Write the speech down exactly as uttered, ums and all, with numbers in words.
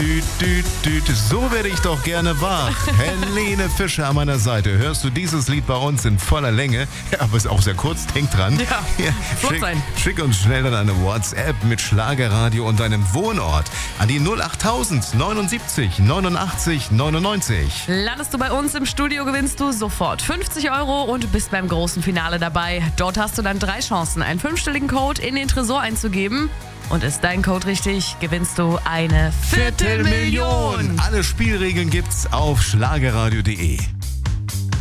düt, düt, düt. So werde ich doch gerne wach. Helene Fischer an meiner Seite. Hörst du dieses Lied bei uns in voller Länge? Ja, aber ist auch sehr kurz. Denk dran. Ja, ja, flott schick, sein. Schick uns schnell dann eine WhatsApp mit Schlagerradio und deinem Wohnort an die null achttausend neunundsiebzig neunundachtzig neunundneunzig. Landest du bei uns im Studio, gewinnst du sofort fünfzig Euro und bist beim großen Finale dabei. Dort hast du dann drei Chancen, einen fünfstelligen Code in den Tresor einzugeben. Und ist dein Code richtig, gewinnst du eine Viertelmillion. Alle Spielregeln gibt's auf schlagerradio punkt de.